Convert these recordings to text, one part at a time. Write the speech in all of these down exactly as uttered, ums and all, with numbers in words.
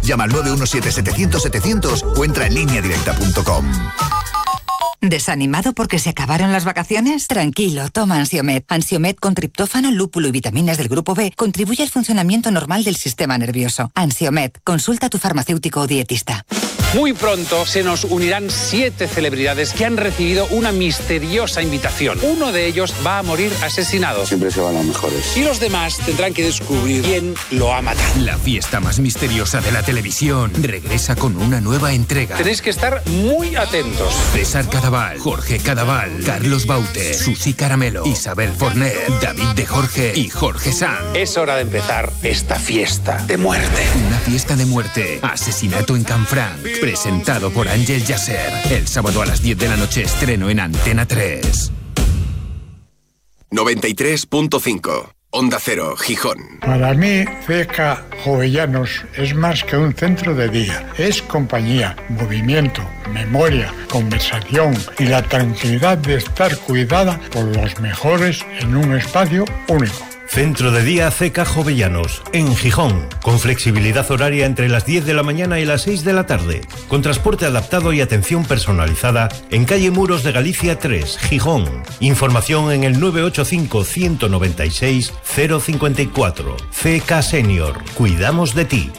Llama al nueve uno siete setecientos setecientos o entra en línea directa punto com. ¿Desanimado porque se acabaron las vacaciones? Tranquilo, toma Ansiomed. Ansiomed con triptófano, lúpulo y vitaminas del grupo B contribuye al funcionamiento normal del sistema nervioso. Ansiomed, consulta a tu farmacéutico o dietista. Muy pronto se nos unirán siete celebridades que han recibido una misteriosa invitación. Uno de ellos va a morir asesinado. Siempre se van los mejores. Y los demás tendrán que descubrir quién lo ha matado. La fiesta más misteriosa de la televisión regresa con una nueva entrega. Tenéis que estar muy atentos. César Cadaval, Jorge Cadaval, Carlos Baute, Susi Caramelo, Isabel Forner, David de Jorge y Jorge Sanz. Es hora de empezar esta fiesta de muerte. Una fiesta de muerte. Asesinato en Canfranc. Presentado por Ángel Yasser. El sábado a las diez de la noche estreno en Antena tres. noventa y tres punto cinco. Onda Cero, Gijón. Para mí, C K Jovellanos es más que un centro de día. Es compañía, movimiento, memoria, conversación y la tranquilidad de estar cuidada por los mejores en un espacio único. Centro de Día C K Jovellanos, en Gijón, con flexibilidad horaria entre las diez de la mañana y las seis de la tarde, con transporte adaptado y atención personalizada en calle Muros de Galicia tres, Gijón. Información en el nueve ocho cinco, uno nueve seis, cero cinco cuatro. C K Senior, cuidamos de ti.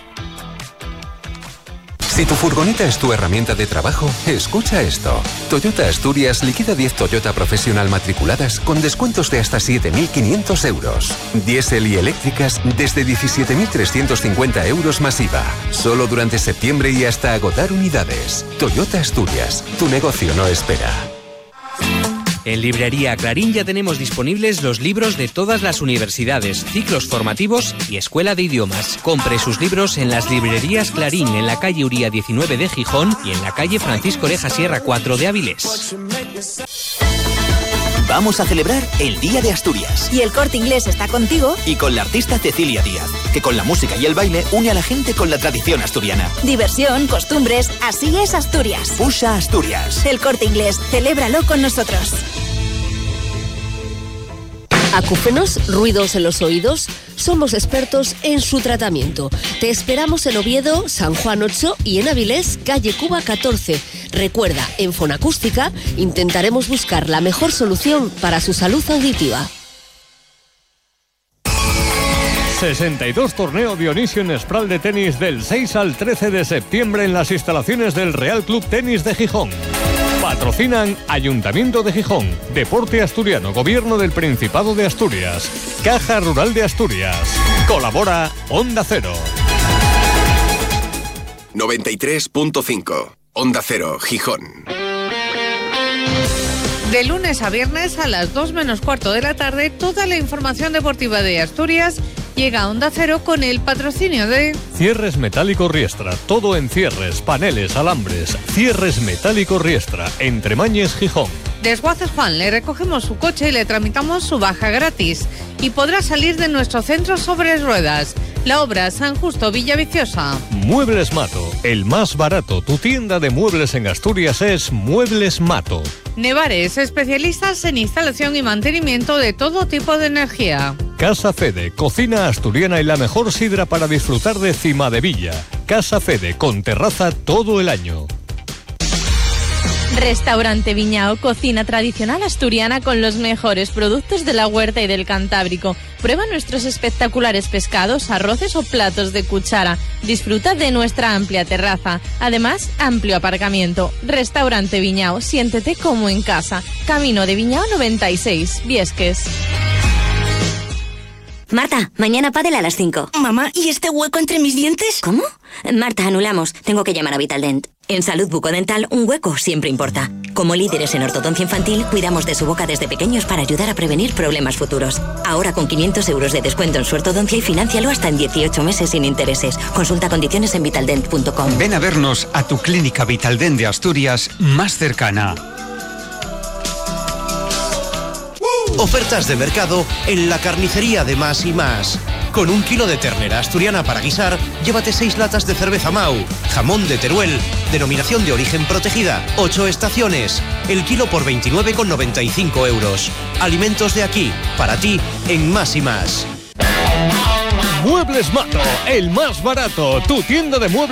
Si tu furgoneta es tu herramienta de trabajo, escucha esto. Toyota Asturias liquida diez Toyota Professional matriculadas con descuentos de hasta siete mil quinientos euros. Diésel y eléctricas desde diecisiete mil trescientos cincuenta euros más I V A. Solo durante septiembre y hasta agotar unidades. Toyota Asturias, tu negocio no espera. En Librería Clarín ya tenemos disponibles los libros de todas las universidades, ciclos formativos y escuela de idiomas. Compre sus libros en las librerías Clarín en la calle Uría diecinueve de Gijón y en la calle Francisco Oreja Sierra cuatro de Avilés. Vamos a celebrar el Día de Asturias. Y el Corte Inglés está contigo. Y con la artista Cecilia Díaz, que con la música y el baile une a la gente con la tradición asturiana. Diversión, costumbres, así es Asturias. Usa Asturias. El Corte Inglés, celébralo con nosotros. Acúfenos, ruidos en los oídos. Somos expertos en su tratamiento. Te esperamos en Oviedo, San Juan ocho y en Avilés, calle Cuba catorce. Recuerda, en Fonacústica intentaremos buscar la mejor solución para su salud auditiva. sesenta y dos Torneo Dionisio en Espral de tenis del seis al trece de septiembre en las instalaciones del Real Club Tenis de Gijón. Patrocinan Ayuntamiento de Gijón, Deporte Asturiano, Gobierno del Principado de Asturias, Caja Rural de Asturias. Colabora Onda Cero. noventa y tres punto cinco. Onda Cero, Gijón. De lunes a viernes a las dos menos cuarto de la tarde, toda la información deportiva de Asturias llega a Onda Cero con el patrocinio de Cierres Metálico Riestra, todo en cierres, paneles, alambres. Cierres Metálico Riestra, Entre Mañes, Gijón. Desguaces Juan, le recogemos su coche y le tramitamos su baja gratis. Y podrá salir de nuestro centro sobre ruedas. La obra San Justo, Villaviciosa. Muebles Mato, el más barato. Tu tienda de muebles en Asturias es Muebles Mato. Nevares, especialistas en instalación y mantenimiento de todo tipo de energía. Casa Fede, cocina asturiana y la mejor sidra para disfrutar de Cimadevilla. Casa Fede, con terraza todo el año. Restaurante Viñao, cocina tradicional asturiana con los mejores productos de la huerta y del Cantábrico. Prueba nuestros espectaculares pescados, arroces o platos de cuchara. Disfruta de nuestra amplia terraza. Además, amplio aparcamiento. Restaurante Viñao, siéntete como en casa. Camino de Viñao noventa y seis, Viesques. Marta, mañana pádel a las cinco. Mamá, ¿y este hueco entre mis dientes? ¿Cómo? Marta, anulamos. Tengo que llamar a Vitaldent. En salud bucodental, un hueco siempre importa. Como líderes en ortodoncia infantil, cuidamos de su boca desde pequeños para ayudar a prevenir problemas futuros. Ahora con quinientos euros de descuento en su ortodoncia y financialo hasta en dieciocho meses sin intereses. Consulta condiciones en vitaldent punto com. Ven a vernos a tu clínica Vitaldent de Asturias más cercana. Ofertas de mercado en la carnicería de Más y Más. Con un kilo de ternera asturiana para guisar, llévate seis latas de cerveza Mau, jamón de Teruel, denominación de origen protegida, ocho estaciones, el kilo por veintinueve con noventa y cinco euros. Alimentos de aquí, para ti, en Más y Más. Muebles Mato, el más barato, tu tienda de muebles